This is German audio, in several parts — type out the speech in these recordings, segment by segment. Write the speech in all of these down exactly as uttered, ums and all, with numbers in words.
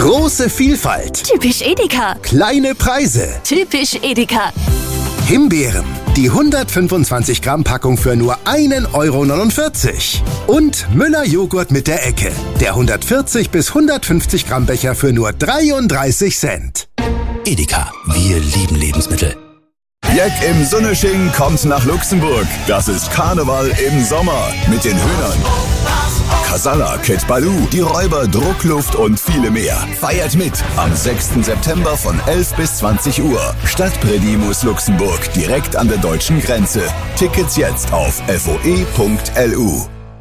Große Vielfalt. Typisch Edeka. Kleine Preise. Typisch Edeka. Himbeeren. Die hundertfünfundzwanzig Gramm Packung für nur ein Euro neunundvierzig. Und Müller Joghurt mit der Ecke. Der hundertvierzig bis hundertfünfzig Gramm Becher für nur dreiunddreißig Cent. Edeka. Wir lieben Lebensmittel. Jack im Sonnesching kommt nach Luxemburg. Das ist Karneval im Sommer mit den Hühnern. Casalla, Kid Baloo, die Räuber, Druckluft und viele mehr. Feiert mit am sechsten September von elf bis zwanzig Uhr. Stadtpredimus Luxemburg, direkt an der deutschen Grenze. Tickets jetzt auf f o e punkt l u.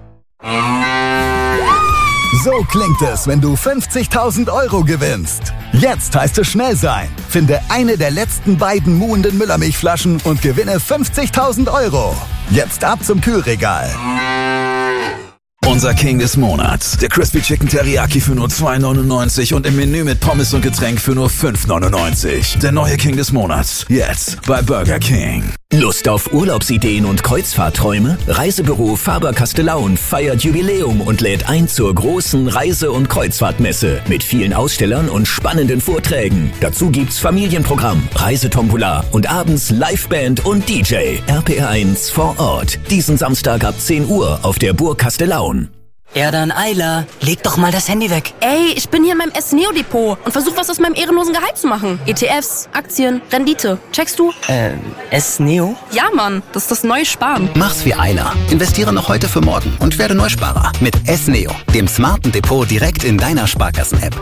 So klingt es, wenn du fünfzigtausend Euro gewinnst. Jetzt heißt es schnell sein. Finde eine der letzten beiden muhenden Müllermilchflaschen und gewinne fünfzigtausend Euro. Jetzt ab zum Kühlregal. Unser King des Monats. Der Crispy Chicken Teriyaki für nur zwei neunundneunzig und im Menü mit Pommes und Getränk für nur fünf neunundneunzig. Der neue King des Monats. Jetzt bei Burger King. Lust auf Urlaubsideen und Kreuzfahrtträume? Reisebüro Faber-Castellaun feiert Jubiläum und lädt ein zur großen Reise- und Kreuzfahrtmesse mit vielen Ausstellern und spannenden Vorträgen. Dazu gibt's Familienprogramm, Reisetombola und abends Liveband und D J. R P R eins vor Ort. Diesen Samstag ab zehn Uhr auf der Burg Castellaun. Ja dann, Ayla, leg doch mal das Handy weg. Ey, ich bin hier in meinem S-Neo-Depot und versuche was aus meinem ehrenlosen Gehalt zu machen. E T Fs, Aktien, Rendite. Checkst du? Ähm, S-Neo? Ja, Mann, das ist das neue Sparen. Mach's wie Ayla. Investiere noch heute für morgen und werde Neusparer mit S-Neo, dem smarten Depot direkt in deiner Sparkassen-App.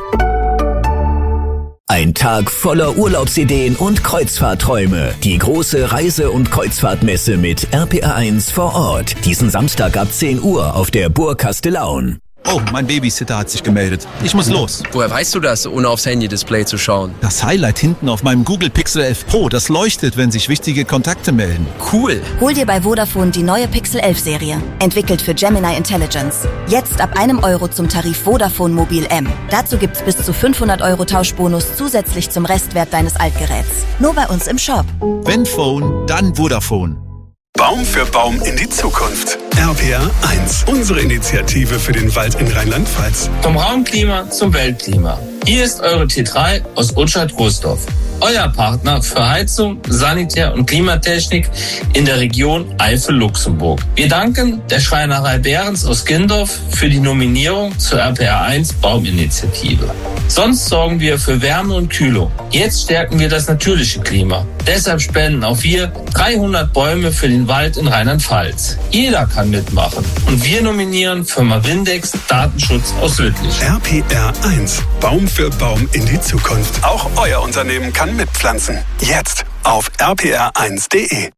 Ein Tag voller Urlaubsideen und Kreuzfahrtträume. Die große Reise- und Kreuzfahrtmesse mit R P R eins vor Ort. Diesen Samstag ab zehn Uhr auf der Burg Castellaun. Oh, mein Babysitter hat sich gemeldet. Ich muss los. Woher weißt du das, ohne aufs Handy-Display zu schauen? Das Highlight hinten auf meinem Google Pixel elf Pro, das leuchtet, wenn sich wichtige Kontakte melden. Cool. Hol dir bei Vodafone die neue Pixel elf Serie. Entwickelt für Gemini Intelligence. Jetzt ab einem Euro zum Tarif Vodafone Mobil M. Dazu gibt's bis zu fünfhundert Euro Tauschbonus zusätzlich zum Restwert deines Altgeräts. Nur bei uns im Shop. Wenn Phone, dann Vodafone. Baum für Baum in die Zukunft. R P R eins, unsere Initiative für den Wald in Rheinland-Pfalz. Vom Raumklima zum Weltklima. Hier ist eure T drei aus Utschat-Großdorf. Euer Partner für Heizung, Sanitär- und Klimatechnik in der Region Eifel-Luxemburg. Wir danken der Schreinerei Behrens aus Gindorf für die Nominierung zur R P R eins Bauminitiative. Sonst sorgen wir für Wärme und Kühlung. Jetzt stärken wir das natürliche Klima. Deshalb spenden auch wir dreihundert Bäume für den Wald in Rheinland-Pfalz. Jeder kann mitmachen. Und wir nominieren Firma Windex Datenschutz aus Lüttich. R P R eins, Baum für Baum in die Zukunft. Auch euer Unternehmen kann mitpflanzen. Jetzt auf r p r eins punkt d e.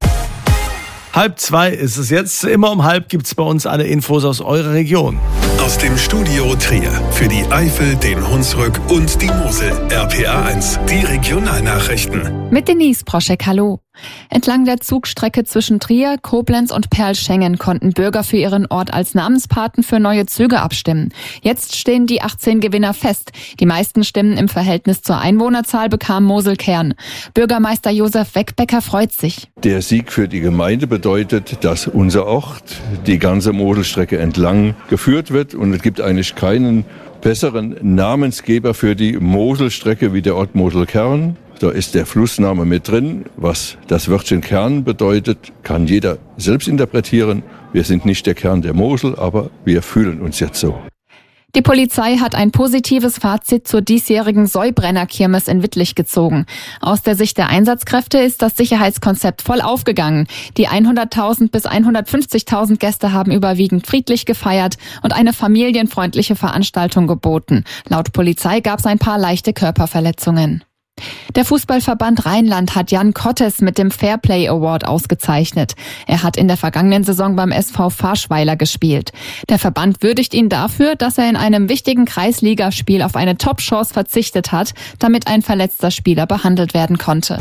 Halb zwei ist es jetzt. Immer um halb gibt es bei uns alle Infos aus eurer Region. Aus dem Studio Trier für die Eifel, den Hunsrück und die Mosel. R P R eins, die Regionalnachrichten. Mit Denise Proschek, hallo. Entlang der Zugstrecke zwischen Trier, Koblenz und Perlschengen konnten Bürger für ihren Ort als Namenspaten für neue Züge abstimmen. Jetzt stehen die achtzehn Gewinner fest. Die meisten Stimmen im Verhältnis zur Einwohnerzahl bekam Mosel-Kern. Bürgermeister Josef Weckbecker freut sich. Der Sieg für die Gemeinde bedeutet, dass unser Ort die ganze Moselstrecke entlang geführt wird und es gibt eigentlich keinen besseren Namensgeber für die Moselstrecke wie der Ort Mosel-Kern. Da ist der Flussname mit drin. Was das Wörtchen Kern bedeutet, kann jeder selbst interpretieren. Wir sind nicht der Kern der Mosel, aber wir fühlen uns jetzt so. Die Polizei hat ein positives Fazit zur diesjährigen Säubrenner-Kirmes in Wittlich gezogen. Aus der Sicht der Einsatzkräfte ist das Sicherheitskonzept voll aufgegangen. Die hunderttausend bis hundertfünfzigtausend Gäste haben überwiegend friedlich gefeiert und eine familienfreundliche Veranstaltung geboten. Laut Polizei gab es ein paar leichte Körperverletzungen. Der Fußballverband Rheinland hat Jan Kottes mit dem Fairplay Award ausgezeichnet. Er hat in der vergangenen Saison beim S V Farschweiler gespielt. Der Verband würdigt ihn dafür, dass er in einem wichtigen Kreisligaspiel auf eine Top-Chance verzichtet hat, damit ein verletzter Spieler behandelt werden konnte.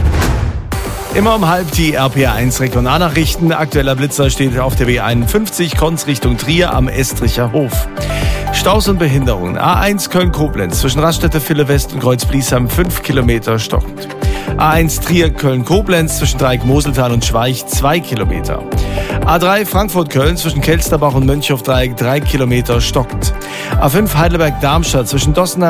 Immer um halb die R P R eins Regionalnachrichten. Aktueller Blitzer steht auf der B einundfünfzig, Konz Richtung Trier am Estricher Hof. Staus und Behinderungen. A eins Köln-Koblenz zwischen Raststätte, West und Kreuz-Bliesheim fünf Kilometer stockend. A eins Trier Köln-Koblenz zwischen Dreieck-Moseltal und Schweich zwei Kilometer. A drei Frankfurt-Köln zwischen Kelsterbach und Mönchhof-Dreieck drei Kilometer stockend. A fünf Heidelberg-Darmstadt zwischen Dossenheim